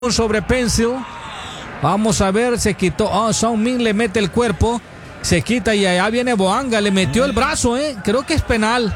sobre Pencil. Vamos a ver, se quitó. Song Min le mete el cuerpo. Se quita y allá viene Boanga. Le metió el brazo, Creo que es penal.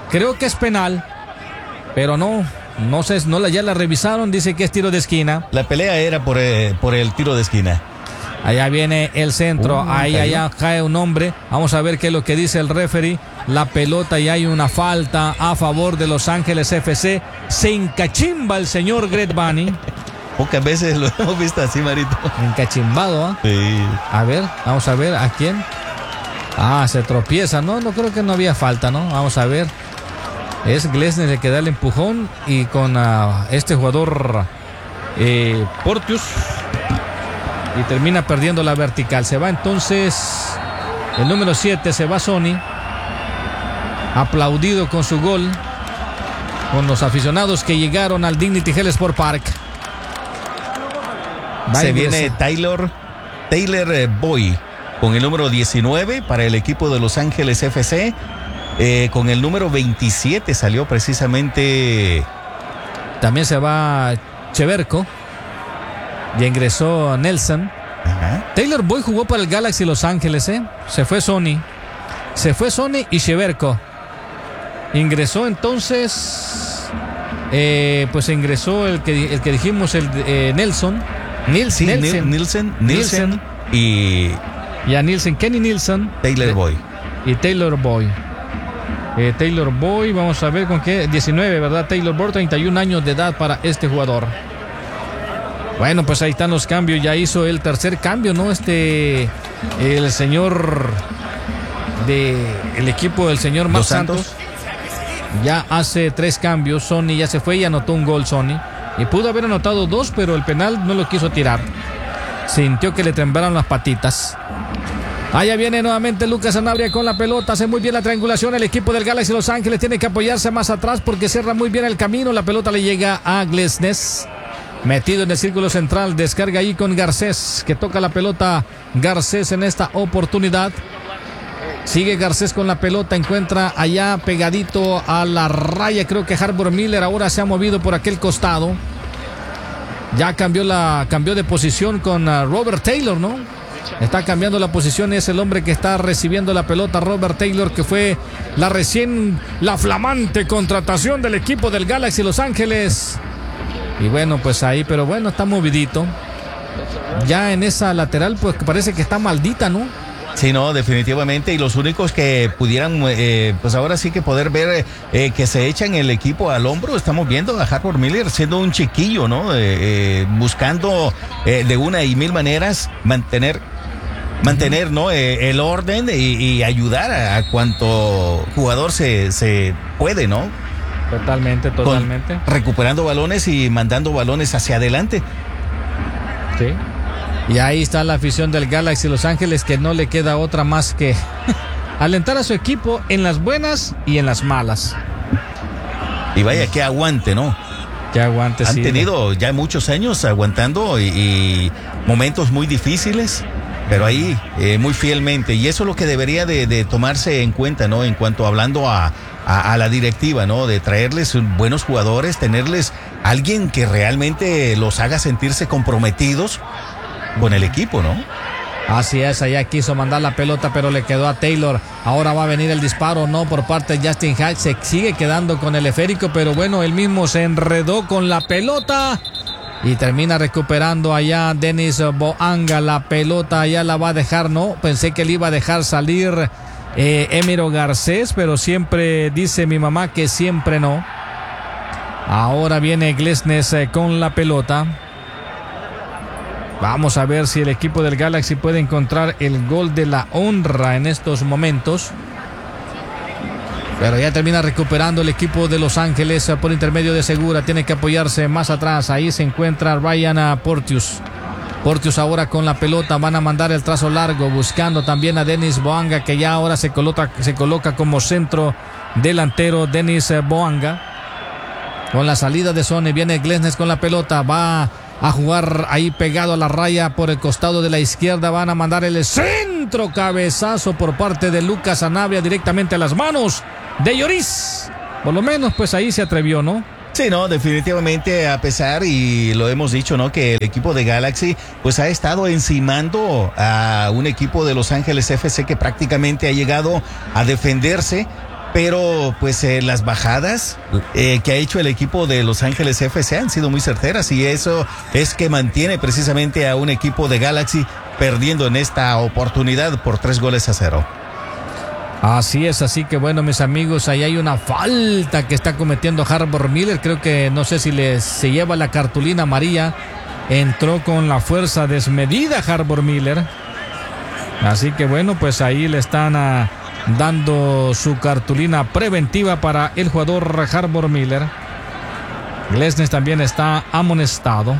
Pero no sé, ya la revisaron. Dice que es tiro de esquina. La pelea era por el tiro de esquina. Allá viene el centro. Allá cae un hombre. Vamos a ver qué es lo que dice el referee. La pelota y hay una falta a favor de Los Ángeles FC. Se encachimba el señor Greg Bunny. Pocas veces lo hemos visto así, Marito. Encachimbado, Sí. A ver, vamos a ver a quién. Se tropieza. No creo que no había falta, ¿no? Vamos a ver. Es Glesnes el que da el empujón. Y con este jugador Porteous. Y termina perdiendo la vertical. Se va entonces el número 7, se va Sonny. Aplaudido con su gol. Con los aficionados que llegaron al Dignity Health Sport Park. Se viene Taylor Boy con el número 19 para el equipo de Los Ángeles FC. Con el número 27 salió precisamente. También se va Cheverko. Ya ingresó Nelson. Ajá. Taylor Boy jugó para el Galaxy Los Ángeles, Se fue Sonny y Cheverko. Ingresó entonces. Pues ingresó el que dijimos, Nielsen y Kenny Nielsen. Taylor Boy. Y Taylor Boy. Taylor Boy, vamos a ver con qué. 19, ¿verdad? Taylor Boy, 31 años de edad para este jugador. Bueno, pues ahí están los cambios. Ya hizo el tercer cambio, ¿no? El señor del equipo del señor Max Santos. Ya hace 3 cambios. Sonny ya se fue y anotó un gol, Sonny. Y pudo haber anotado 2, pero el penal no lo quiso tirar. Sintió que le temblaron las patitas. Allá viene nuevamente Lucas Sanabria con la pelota. Hace muy bien la triangulación. El equipo del Galaxy Los Ángeles tiene que apoyarse más atrás porque cierra muy bien el camino. La pelota le llega a Glesnes. Metido en el círculo central. Descarga ahí con Garcés, que toca la pelota. Garcés en esta oportunidad. Sigue Garcés con la pelota, encuentra allá pegadito a la raya. Creo que Harbor Miller ahora se ha movido por aquel costado. Ya cambió de posición con Robert Taylor, ¿no? Está cambiando la posición, es el hombre que está recibiendo la pelota, Robert Taylor, que fue la flamante contratación del equipo del Galaxy Los Ángeles. Y bueno, pues ahí, pero bueno, está movidito. Ya en esa lateral, pues parece que está maldita, ¿no? Sí, no, definitivamente. Y los únicos que pudieran, pues ahora sí que poder ver que se echan el equipo al hombro, estamos viendo a Harbor Miller siendo un chiquillo, ¿no? Buscando de una y mil maneras mantener, ¿no? El orden y ayudar a cuanto jugador se puede, ¿no? Totalmente. Recuperando balones y mandando balones hacia adelante. Sí. Y ahí está la afición del Galaxy Los Ángeles, que no le queda otra más que alentar a su equipo en las buenas y en las malas. Y vaya, que aguante, ¿no? Que aguante, sí. Han tenido ya muchos años aguantando y momentos muy difíciles, pero ahí muy fielmente. Y eso es lo que debería de tomarse en cuenta, ¿no? En cuanto hablando a la directiva, ¿no? De traerles buenos jugadores, tenerles alguien que realmente los haga sentirse comprometidos con el equipo, ¿no? Así es, allá quiso mandar la pelota, pero le quedó a Taylor. Ahora va a venir el disparo, no, por parte de Justin Hatch. Se sigue quedando con el esférico, pero bueno, él mismo se enredó con la pelota y termina recuperando allá Denis Boanga. La pelota ya la va a dejar, ¿no? Pensé que le iba a dejar salir Emiro Garcés, pero siempre dice mi mamá que siempre no. Ahora viene Glesnes con la pelota. Vamos a ver si el equipo del Galaxy puede encontrar el gol de la honra en estos momentos. Pero ya termina recuperando el equipo de Los Ángeles por intermedio de Segura. Tiene que apoyarse más atrás. Ahí se encuentra Ryan Porteous. Porteous ahora con la pelota. Van a mandar el trazo largo, buscando también a Denis Boanga, que ya ahora se coloca como centro delantero. Denis Boanga. Con la salida de Sonny viene Glesnes con la pelota. Va a jugar ahí pegado a la raya por el costado de la izquierda. Van a mandar el centro, cabezazo por parte de Lucas Sanabria directamente a las manos de Lloris. Por lo menos pues ahí se atrevió, ¿no? Sí, no, definitivamente, a pesar, y lo hemos dicho, ¿no? Que el equipo de Galaxy, pues ha estado encimando a un equipo de Los Ángeles FC que prácticamente ha llegado a defenderse, pero pues las bajadas que ha hecho el equipo de Los Ángeles FC han sido muy certeras, y eso es que mantiene precisamente a un equipo de Galaxy perdiendo en esta oportunidad por 3-0. Así es, así que bueno, mis amigos, ahí hay una falta que está cometiendo Harbor Miller. Creo que no sé si se lleva la cartulina amarilla. Entró con la fuerza desmedida Harbor Miller. Así que bueno, pues ahí le están dando su cartulina preventiva para el jugador Harbor Miller. Glesnes también está amonestado.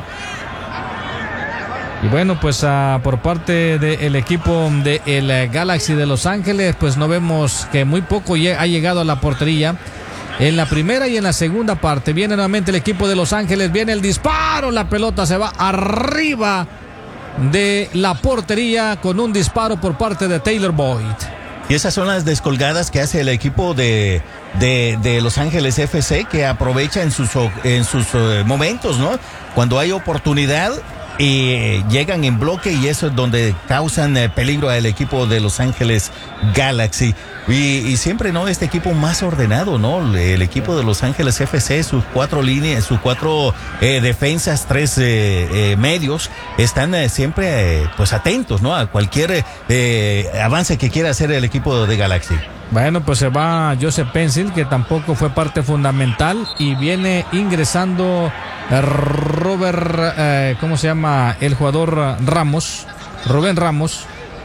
Y bueno, pues por parte del equipo del Galaxy de Los Ángeles, pues no vemos que muy poco ha llegado a la portería. En la primera y en la segunda parte viene nuevamente el equipo de Los Ángeles, viene el disparo, la pelota se va arriba de la portería con un disparo por parte de Taylor Boyd. Y esas son las descolgadas que hace el equipo de Los Ángeles FC, que aprovecha en sus momentos, ¿no? Cuando hay oportunidad, y llegan en bloque, y eso es donde causan peligro al equipo de Los Ángeles Galaxy. Y siempre, ¿no? Este equipo más ordenado, ¿no? El equipo de Los Ángeles FC, sus 4 líneas, sus 4 defensas, 3 medios, están siempre pues atentos, ¿no? A cualquier avance que quiera hacer el equipo de Galaxy. Bueno, pues se va Joseph Pencil, que tampoco fue parte fundamental, y viene ingresando Robert, ¿cómo se llama? El jugador Ramos, Rubén Ramos.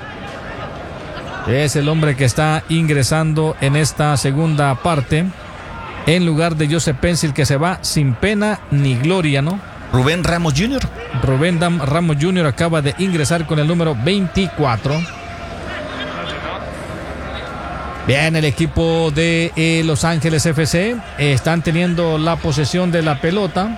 Es el hombre que está ingresando en esta segunda parte, en lugar de Joseph Pencil, que se va sin pena ni gloria, ¿no? Rubén Ramos Jr. Rubén Ramos Jr. acaba de ingresar con el número 24. Bien, el equipo de Los Ángeles FC están teniendo la posesión de la pelota.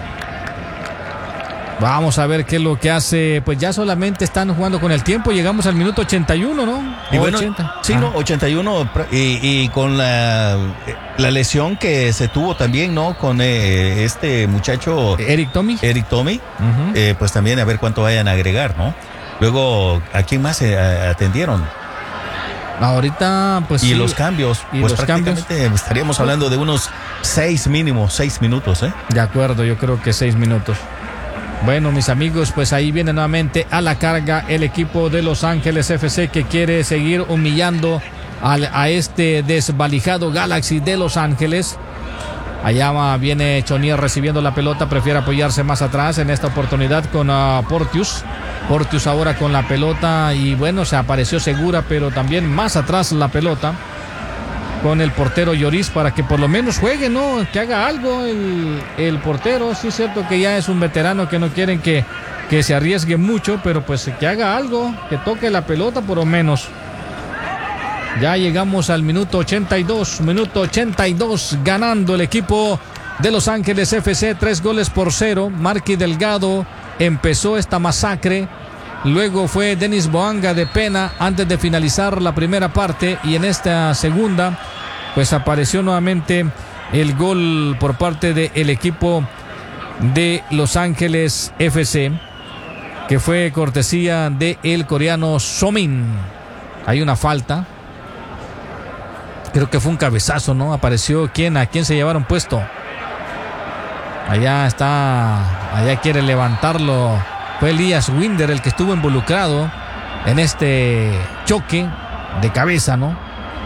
Vamos a ver qué es lo que hace. Pues ya solamente están jugando con el tiempo. Llegamos al minuto 81, ¿no? Y bueno, 80. Sí, no, 81. Y con la lesión que se tuvo también, ¿no? Con este muchacho Eric Tommy. Pues también a ver cuánto vayan a agregar, ¿no? Luego, ¿a quién más se atendieron? Ahorita, pues. Y sí, los cambios, y pues los prácticamente cambios. Estaríamos hablando de unos 6 minutos, ¿eh? De acuerdo, yo creo que 6 minutos. Bueno, mis amigos, pues ahí viene nuevamente a la carga el equipo de Los Ángeles FC, que quiere seguir humillando a este desvalijado Galaxy de Los Ángeles. Allá viene Chonier recibiendo la pelota, prefiere apoyarse más atrás en esta oportunidad con Porteous. Porteous ahora con la pelota, y bueno, se apareció segura, pero también más atrás la pelota con el portero Lloris, para que por lo menos juegue, ¿no? Que haga algo el portero. Sí es cierto que ya es un veterano, que no quieren que se arriesgue mucho, pero pues que haga algo, que toque la pelota por lo menos. Ya llegamos al minuto 82, ganando el equipo de Los Ángeles FC 3-0. Marky Delgado empezó esta masacre. Luego fue Denis Boanga de pena antes de finalizar la primera parte, y en esta segunda pues apareció nuevamente el gol por parte del equipo de Los Ángeles FC, que fue cortesía del coreano Somin. Hay una falta. Creo que fue un cabezazo, ¿no? Apareció a quién se llevaron puesto. Allá quiere levantarlo. Fue Elias Winder el que estuvo involucrado en este choque de cabeza, ¿no?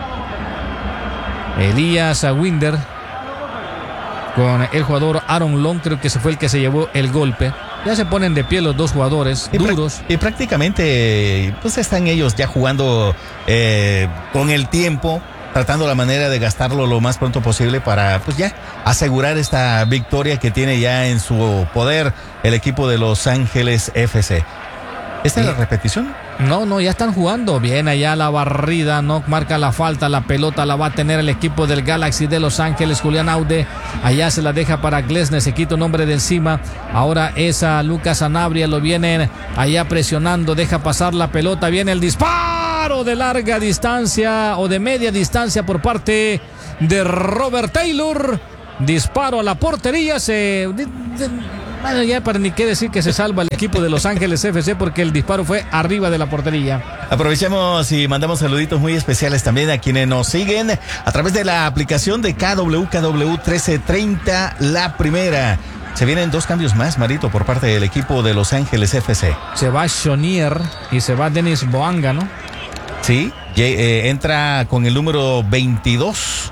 Elias Winder con el jugador Aaron Long, creo que ese fue el que se llevó el golpe. Ya se ponen de pie los dos jugadores duros. Y prácticamente pues están ellos ya jugando con el tiempo, tratando la manera de gastarlo lo más pronto posible para pues ya asegurar esta victoria que tiene ya en su poder el equipo de Los Ángeles FC. ¿Esta es la repetición? No, ya están jugando. Bien, allá la barrida, no marca la falta, la pelota la va a tener el equipo del Galaxy de Los Ángeles. Julián Aude, allá se la deja para Glesnes, se quita un hombre de encima. Ahora es a Lucas Sanabria, lo vienen allá presionando, deja pasar la pelota, viene el disparo de larga distancia o de media distancia por parte de Robert Taylor. disparo a la portería. Bueno, ya para ni qué decir que se salva el equipo de Los Ángeles FC porque el disparo fue arriba de la portería. Aprovechamos y mandamos saluditos muy especiales también a quienes nos siguen a través de la aplicación de KW 1330 La Primera. Se vienen 2 cambios más, Marito, por parte del equipo de Los Ángeles FC. Se va Shonier y se va Denis Boanga, ¿no? Sí, entra con el número 22.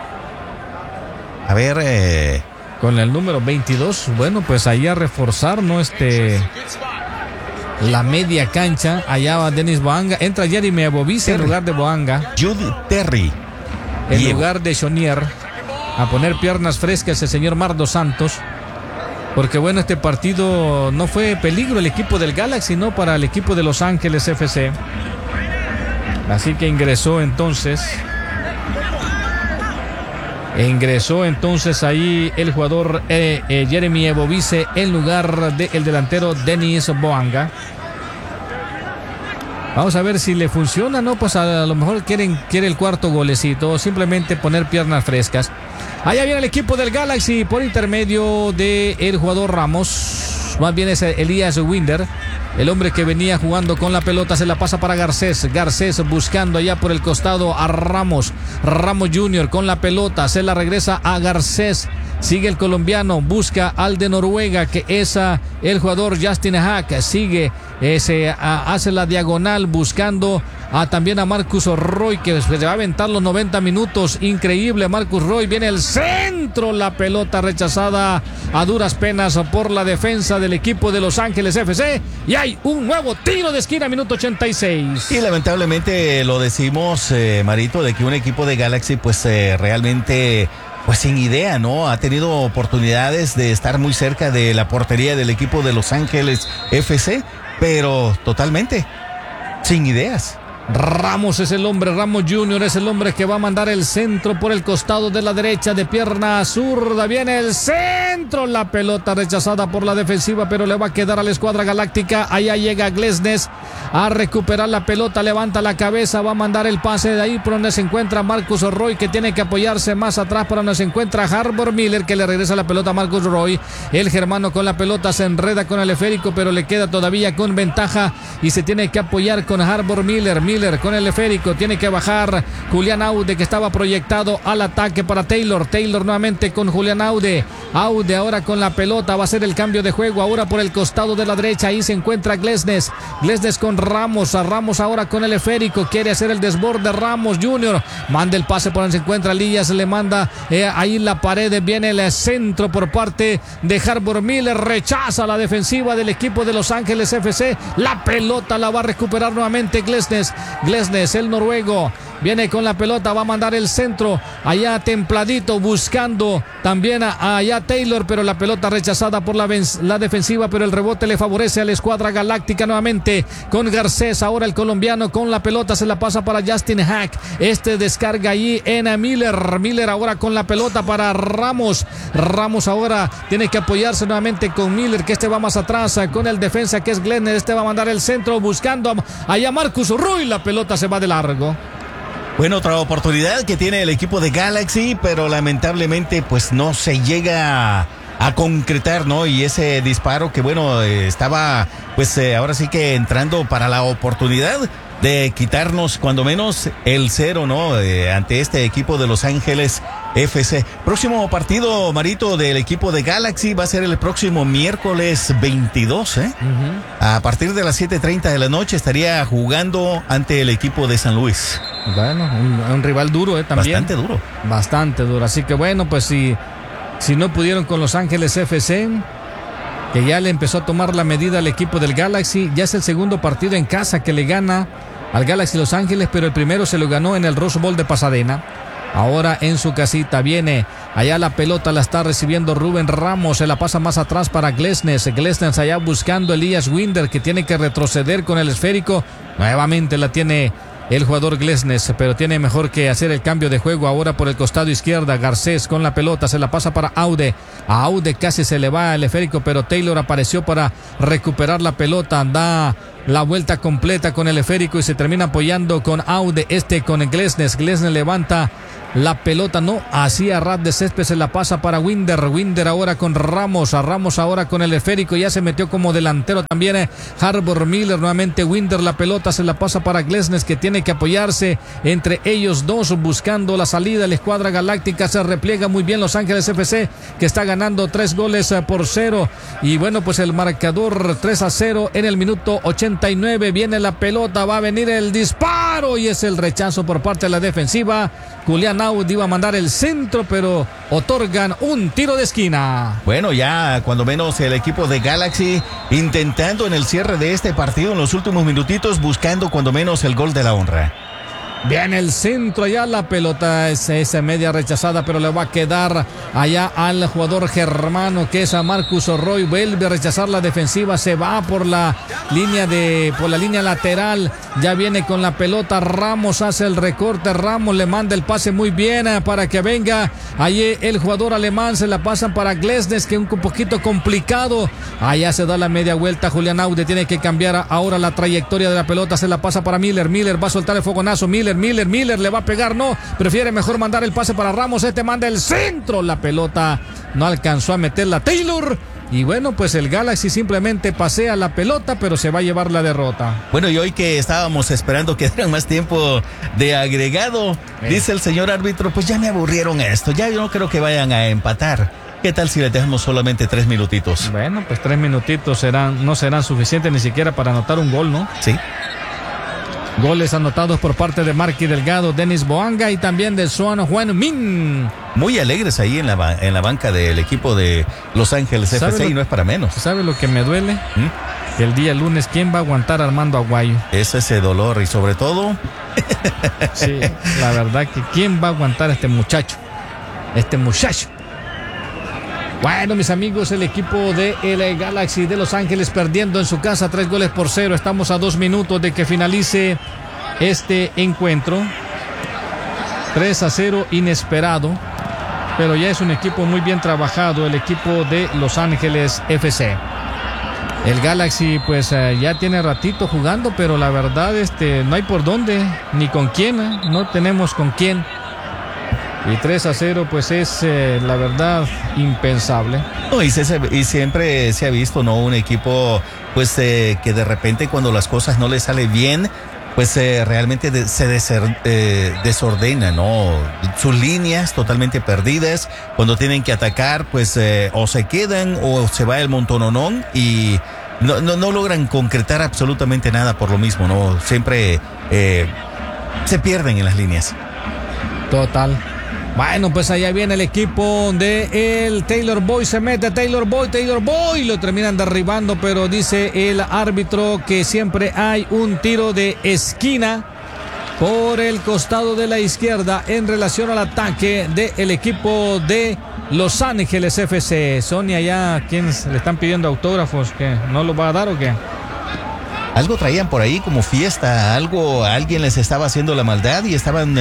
A ver... Con el número 22, bueno, pues ahí a reforzar, ¿no? La media cancha, allá va Denis Boanga, entra Jeremy Abovice en lugar de Boanga. Jude Terry. En lugar de Shonier, a poner piernas frescas el señor Mardo Santos. Porque bueno, este partido no fue peligro el equipo del Galaxy, no para el equipo de Los Ángeles FC. Así que ingresó entonces ahí el jugador Jeremy Abovice en lugar del delantero Denis Boanga. Vamos a ver si le funciona, ¿no? Pues a lo mejor quiere el cuarto golecito o simplemente poner piernas frescas. Allá viene el equipo del Galaxy por intermedio del jugador Ramos. Más bien es Elías Winder. El hombre que venía jugando con la pelota se la pasa para Garcés. Garcés buscando allá por el costado a Ramos. Ramos Jr. con la pelota. Se la regresa a Garcés. Sigue el colombiano. Busca al de Noruega que es el jugador Justin Hack. Sigue. Hace la diagonal buscando también a Marcus Roy que se va a aventar los 90 minutos. Increíble Marcus Roy. Viene el centro. La pelota rechazada a duras penas por la defensa del equipo de Los Ángeles FC. Y hay un nuevo tiro de esquina, minuto 86. Y lamentablemente lo decimos, Marito, de que un equipo de Galaxy pues realmente... Pues sin idea, ¿no? Ha tenido oportunidades de estar muy cerca de la portería del equipo de Los Ángeles FC, pero totalmente sin ideas. Ramos es el hombre, Ramos Jr. es el hombre que va a mandar el centro por el costado de la derecha de pierna zurda. Viene el centro, la pelota rechazada por la defensiva, pero le va a quedar a la escuadra galáctica. Allá llega Glesnes a recuperar la pelota, levanta la cabeza, va a mandar el pase de ahí por donde se encuentra Marcus Roy, que tiene que apoyarse más atrás por donde se encuentra Harbor Miller, que le regresa la pelota a Marcus Roy. El germano con la pelota se enreda con el esférico, pero le queda todavía con ventaja y se tiene que apoyar con Harbor Miller. Miller con el esférico, tiene que bajar Julián Aude, que estaba proyectado al ataque para Taylor. Taylor nuevamente con Julián Aude. Aude ahora con la pelota, va a ser el cambio de juego ahora por el costado de la derecha. Ahí se encuentra Glesnes. Glesnes con Ramos. A Ramos ahora con el esférico, quiere hacer el desborde. Ramos Jr. manda el pase por donde se encuentra Lías, le manda ahí la pared. Viene el centro por parte de Harbor Miller, rechaza la defensiva del equipo de Los Ángeles FC. La pelota la va a recuperar nuevamente Glesnes. Glesnes, el noruego, viene con la pelota, va a mandar el centro allá templadito, buscando también allá Taylor, pero la pelota rechazada por la defensiva, pero el rebote le favorece a la escuadra galáctica nuevamente con Garcés. Ahora el colombiano con la pelota se la pasa para Justin Hack. Descarga allí en Miller. Miller ahora con la pelota para Ramos. Ramos ahora tiene que apoyarse nuevamente con Miller, que va más atrás con el defensa que es Glesnes. Va a mandar el centro buscando allá Marcus Roy. La pelota se va de largo. Bueno, otra oportunidad que tiene el equipo de Galaxy, pero lamentablemente pues no se llega a concretar, ¿no? Y ese disparo que bueno, estaba pues ahora sí que entrando para la oportunidad de quitarnos cuando menos el 0, ¿no? Ante este equipo de Los Ángeles FC. Próximo partido, Marito, del equipo de Galaxy va a ser el próximo miércoles 22, A partir de las 7:30 de la noche estaría jugando ante el equipo de San Luis. Bueno, un rival duro, también. Bastante duro. Así que bueno, pues si no pudieron con Los Ángeles FC, que ya le empezó a tomar la medida al equipo del Galaxy. Ya es el segundo partido en casa que le gana al Galaxy Los Ángeles, pero el primero se lo ganó en el Rose Bowl de Pasadena. Ahora en su casita viene allá la pelota, la está recibiendo Rubén Ramos, se la pasa más atrás para Glesnes. Glesnes allá buscando Elías Winder, que tiene que retroceder con el esférico. Nuevamente la tiene el jugador Glesnes, pero tiene mejor que hacer el cambio de juego ahora por el costado izquierda. Garcés con la pelota, se la pasa para Aude. A Aude casi se le va el esférico, pero Taylor apareció para recuperar la pelota. Da la vuelta completa con el esférico y se termina apoyando con Aude, con Glesnes. Glesnes levanta la pelota, no, hacia ras de césped, se la pasa para Winder. Winder ahora con Ramos, a Ramos ahora con el esférico, ya se metió como delantero también Harbour Miller, nuevamente Winder, la pelota se la pasa para Glesnes, que tiene que apoyarse entre ellos dos buscando la salida. La escuadra galáctica se repliega muy bien Los Ángeles FC, que está ganando 3-0 y bueno, pues el marcador 3-0 en el minuto 89. Viene la pelota, va a venir el disparo y es el rechazo por parte de la defensiva. Julián Aud iba a mandar el centro, pero otorgan un tiro de esquina. Bueno, ya cuando menos el equipo de Galaxy intentando en el cierre de este partido en los últimos minutitos, buscando cuando menos el gol de la honra. Viene el centro allá, la pelota es esa media rechazada, pero le va a quedar allá al jugador germano, que es a Marcus Roy. Vuelve a rechazar la defensiva, se va por la línea lateral, ya viene con la pelota Ramos, hace el recorte, Ramos le manda el pase muy bien para que venga allí el jugador alemán, se la pasan para Glesnes, que es un poquito complicado, allá se da la media vuelta, Julián Aude tiene que cambiar ahora la trayectoria de la pelota, se la pasa para Miller va a soltar el fogonazo, Miller le va a pegar, no, prefiere mejor mandar el pase para Ramos, manda el centro, la pelota no alcanzó a meterla Taylor, y bueno, pues el Galaxy simplemente pasea la pelota, pero se va a llevar la derrota. Bueno, y hoy que estábamos esperando que dieran más tiempo de agregado, dice el señor árbitro, pues ya me aburrieron esto, ya yo no creo que vayan a empatar. ¿Qué tal si le dejamos solamente 3 minutitos? Bueno, pues 3 minutitos no serán suficientes ni siquiera para anotar un gol, ¿no? Sí. Goles anotados por parte de Marky Delgado, Denis Boanga y también de Son Heung-min. Muy alegres ahí en la banca del equipo de Los Ángeles FC y no es para menos. ¿Sabe lo que me duele? Que el día lunes, ¿quién va a aguantar a Armando Aguayo? Es ese dolor y sobre todo... Sí, la verdad que ¿quién va a aguantar a este muchacho? Bueno, mis amigos, el equipo de el Galaxy de Los Ángeles perdiendo en su casa 3-0. Estamos a 2 minutos de que finalice este encuentro. 3-0 inesperado, pero ya es un equipo muy bien trabajado, el equipo de Los Ángeles FC. El Galaxy pues ya tiene ratito jugando, pero la verdad no hay por dónde, ni con quién, no tenemos con quién. Y 3-0 pues es la verdad impensable. No, y siempre se ha visto, ¿no? Un equipo pues que de repente cuando las cosas no le salen bien, pues realmente se desordena, ¿no? Sus líneas totalmente perdidas. Cuando tienen que atacar, pues o se quedan o se va el montononón y no logran concretar absolutamente nada por lo mismo, ¿no? Siempre se pierden en las líneas. Total. Bueno, pues allá viene el equipo de el Taylor Boy, se mete Taylor Boy, lo terminan derribando, pero dice el árbitro que siempre hay un tiro de esquina por el costado de la izquierda en relación al ataque del equipo de Los Ángeles FC. Sonia, ya quienes le están pidiendo autógrafos, ¿qué? ¿No lo va a dar o qué? Algo traían por ahí como fiesta, alguien les estaba haciendo la maldad y estaban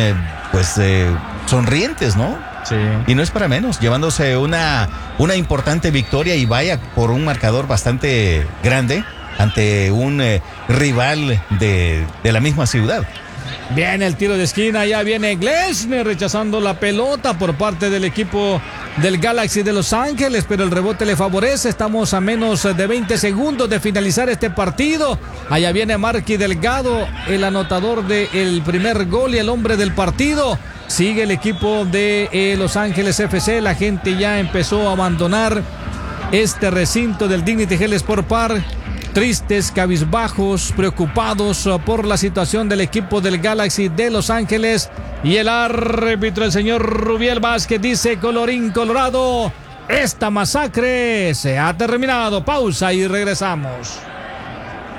sonrientes, ¿no? Sí. Y no es para menos, llevándose una importante victoria y vaya por un marcador bastante grande ante un rival de la misma ciudad. Viene el tiro de esquina, ya viene Glesner rechazando la pelota por parte del equipo del Galaxy de Los Ángeles, pero el rebote le favorece. Estamos a menos de 20 segundos de finalizar este partido. Allá viene Marky Delgado, el anotador del primer gol y el hombre del partido. Sigue el equipo de Los Ángeles FC. La gente ya empezó a abandonar este recinto del Dignity Health Sport Park. Tristes, cabizbajos, preocupados por la situación del equipo del Galaxy de Los Ángeles. Y el árbitro, el señor Rubiel Vázquez, dice: colorín colorado, esta masacre se ha terminado. Pausa y regresamos.